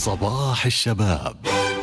صباح الشباب.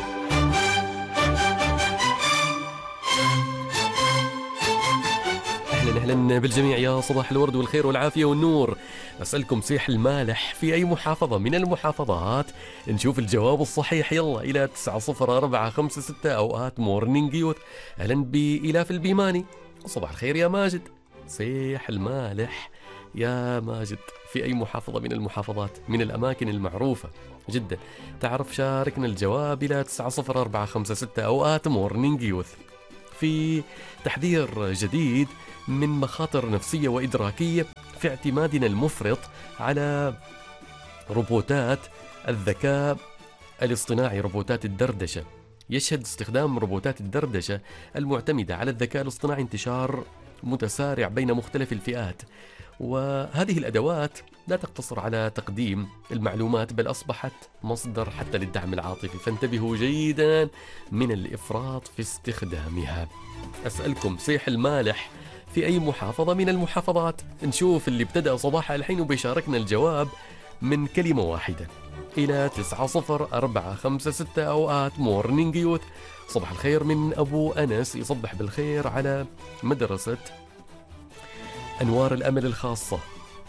أهلا بالجميع، يا صباح الورد والخير والعافية والنور. أسألكم صيح المالح في أي محافظة من المحافظات؟ نشوف الجواب الصحيح. يلا إلى 90456 أوقات مورنينج يوث. أهلا بإلاف البيماني، صباح الخير يا ماجد. صيح المالح يا ماجد في أي محافظة من المحافظات من الأماكن المعروفة جدا؟ تعرف شاركنا الجواب إلى 90456 أوقات مورنينج يوث. في تحذير جديد من مخاطر نفسية وإدراكية في اعتمادنا المفرط على روبوتات الذكاء الاصطناعي، روبوتات الدردشة. يشهد استخدام روبوتات الدردشة المعتمدة على الذكاء الاصطناعي انتشار متسارع بين مختلف الفئات، وهذه الأدوات لا تقتصر على تقديم المعلومات بل أصبحت مصدر حتى للدعم العاطفي، فانتبهوا جيدا من الإفراط في استخدامها. أسألكم صيح المالح في أي محافظة من المحافظات؟ نشوف اللي ابتدأ صباحها الحين وبيشاركنا الجواب من كلمة واحدة إلى 90456 أوقات مورنينج يوث. صباح الخير من أبو أنس، يصبح بالخير على مدرسة أنوار الأمل الخاصة،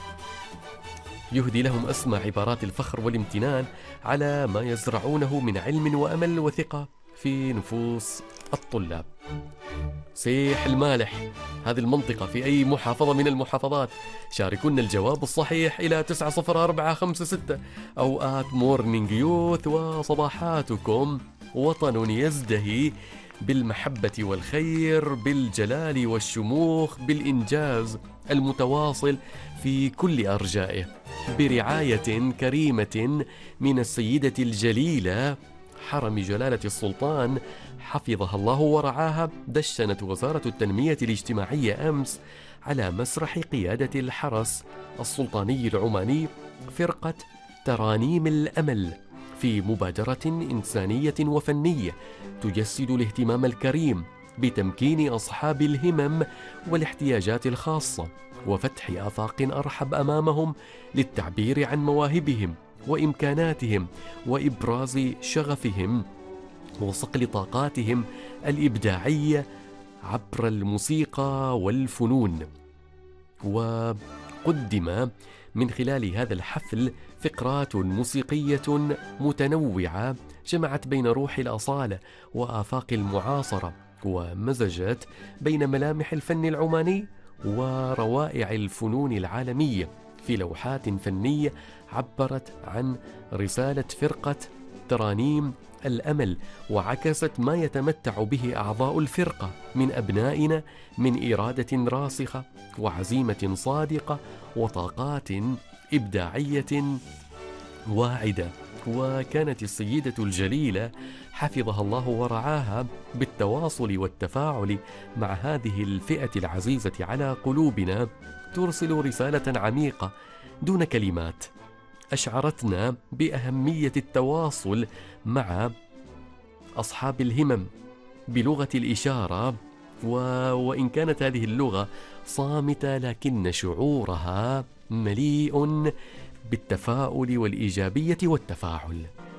يهدي لهم أسمى عبارات الفخر والامتنان على ما يزرعونه من علم وأمل وثقة في نفوس الطلاب. صيح المالح هذه المنطقة في أي محافظة من المحافظات؟ شاركونا الجواب الصحيح إلى 90456 أوقات مورنينج يوث. وصباحاتكم وطن يزدهي بالمحبة والخير، بالجلال والشموخ، بالإنجاز المتواصل في كل أرجائه، برعاية كريمة من السيدة الجليلة حرم جلالة السلطان حفظها الله ورعاها. دشنت وزارة التنمية الاجتماعية أمس على مسرح قيادة الحرس السلطاني العماني فرقة ترانيم الأمل في مبادرة إنسانية وفنية تجسد الاهتمام الكريم بتمكين أصحاب الهمم والاحتياجات الخاصة وفتح آفاق أرحب أمامهم للتعبير عن مواهبهم وإمكاناتهم وإبراز شغفهم وصقل طاقاتهم الإبداعية عبر الموسيقى والفنون. وقدم من خلال هذا الحفل فقرات موسيقية متنوعة جمعت بين روح الأصالة وآفاق المعاصرة، ومزجت بين ملامح الفن العماني وروائع الفنون العالمية في لوحات فنية عبرت عن رسالة فرقة ترانيم الأمل، وعكست ما يتمتع به أعضاء الفرقة من أبنائنا من إرادة راسخة وعزيمة صادقة وطاقات إبداعية واعدة. وكانت السيدة الجليلة حفظها الله ورعاها بالتواصل والتفاعل مع هذه الفئة العزيزة على قلوبنا ترسل رسالة عميقة دون كلمات أشعرتنا بأهمية التواصل مع أصحاب الهمم بلغة الإشارة، وإن كانت هذه اللغة صامتة لكن شعورها مليء بالتفاؤل والإيجابية والتفاعل.